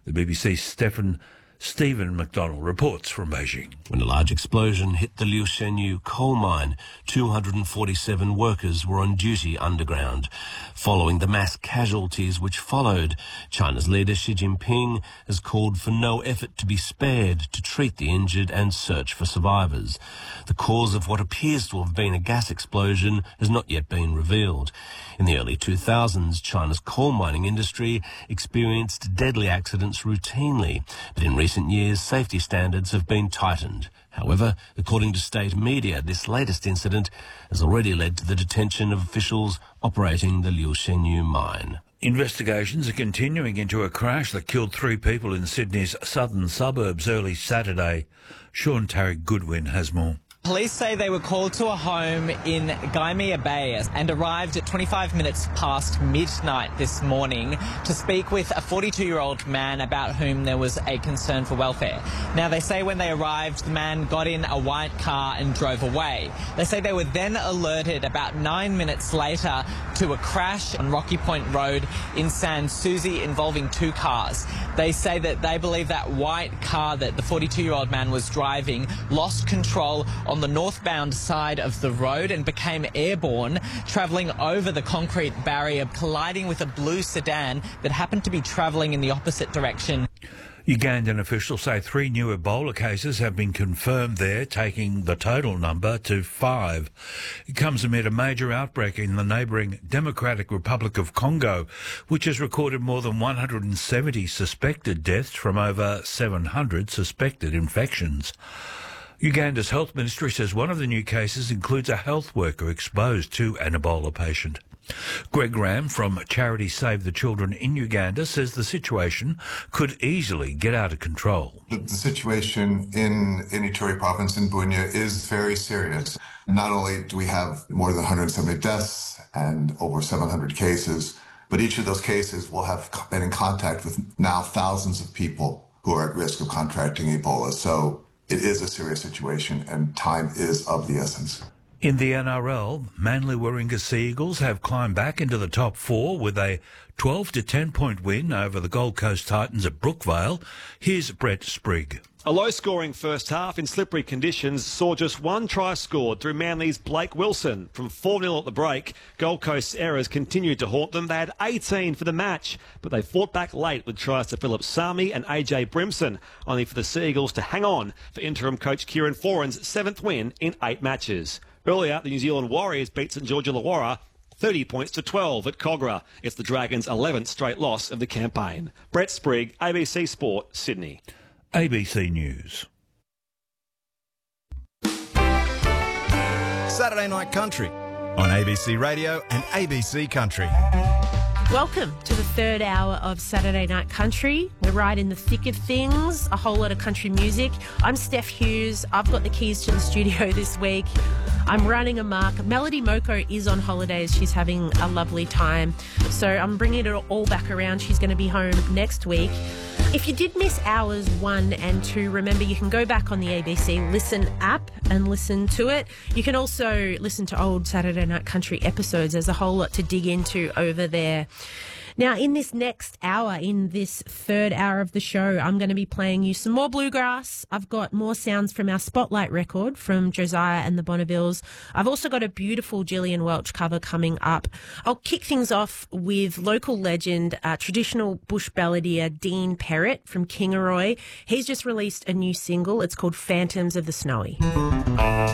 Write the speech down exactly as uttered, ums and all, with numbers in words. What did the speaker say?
The B B C's Stephen Stephen McDonald reports from Beijing. When a large explosion hit the Liu Shenyu coal mine, two hundred forty-seven workers were on duty underground. Following the mass casualties which followed, China's leader Xi Jinping has called for no effort to be spared to treat the injured and search for survivors. The cause of what appears to have been a gas explosion has not yet been revealed. In the early two thousands, China's coal mining industry experienced deadly accidents routinely, but in recent years, safety standards have been tightened. However, according to state media, this latest incident has already led to the detention of officials operating the Liu Shenyu mine. Investigations are continuing into a crash that killed three people in Sydney's southern suburbs early Saturday. Sean Tarrick Goodwin has more. Police say they were called to a home in Gaimea Bay and arrived at twenty-five minutes past midnight this morning to speak with a forty-two-year-old man about whom there was a concern for welfare. Now, they say when they arrived, the man got in a white car and drove away. They say they were then alerted about nine minutes later to a crash on Rocky Point Road in Sans Souci involving two cars. They say that they believe that white car that the forty-two-year-old man was driving lost control on the northbound side of the road and became airborne, travelling over the concrete barrier, colliding with a blue sedan that happened to be travelling in the opposite direction. Ugandan officials say three new Ebola cases have been confirmed there, taking the total number to five. It comes amid a major outbreak in the neighbouring Democratic Republic of Congo, which has recorded more than one hundred seventy suspected deaths from over seven hundred suspected infections. Uganda's health ministry says one of the new cases includes a health worker exposed to an Ebola patient. Greg Ram from charity Save the Children in Uganda says the situation could easily get out of control. The, the situation in, in Ituri province in Bunia is very serious. Not only do we have more than one hundred seventy deaths and over seven hundred cases, but each of those cases will have been in contact with now thousands of people who are at risk of contracting Ebola. So it is a serious situation, and time is of the essence. In the N R L, Manly Warringah Sea Eagles have climbed back into the top four with a twelve to ten point win over the Gold Coast Titans at Brookvale. Here's Brett Sprigg. A low-scoring first half in slippery conditions saw just one try scored through Manly's Blake Wilson. From four nil at the break, Gold Coast's errors continued to haunt them. They had eighteen for the match, but they fought back late with tries to Philip Sami and A J Brimson, only for the Sea Eagles to hang on for interim coach Kieran Foran's seventh win in eight matches. Earlier, the New Zealand Warriors beat St George Illawarra thirty points to twelve at Cogra. It's the Dragons' eleventh straight loss of the campaign. Brett Sprigg, A B C Sport, Sydney. A B C News. Saturday Night Country on A B C Radio and A B C Country. Welcome to the third hour of Saturday Night Country. We're right in the thick of things, a whole lot of country music. I'm Steph Hughes. I've got the keys to the studio this week. I'm running amok. Melody Moko is on holidays. She's having a lovely time. So I'm bringing it all back around. She's going to be home next week. If you did miss hours one and two, remember you can go back on the A B C Listen app and listen to it. You can also listen to old Saturday Night Country episodes. There's a whole lot to dig into over there. Now, in this next hour, in this third hour of the show, I'm going to be playing you some more bluegrass. I've got more sounds from our Spotlight record from Josiah and the Bonnevilles. I've also got a beautiful Gillian Welch cover coming up. I'll kick things off with local legend, uh, traditional bush balladeer Dean Perrett from Kingaroy. He's just released a new single. It's called Phantoms of the Snowy.